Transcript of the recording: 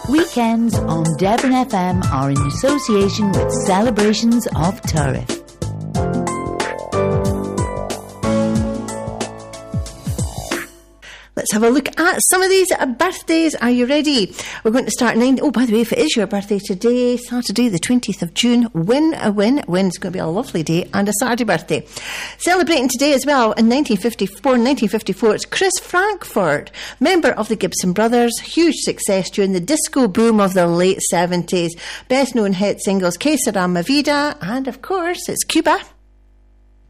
Weekends on Devon FM are in association with Celebrations of Turriff. Let's have a look at some of these birthdays. Are you ready? We're going to start Oh, by the way, if it is your birthday today, Saturday the 20th of June, win a win. Win's going to be a lovely day and a Saturday birthday. Celebrating today as well in 1954, it's Chris Frankfurt, member of the Gibson Brothers. Huge success during the disco boom of the late 70s. Best known hit singles Que Sera Mi Vida, and of course it's Cuba.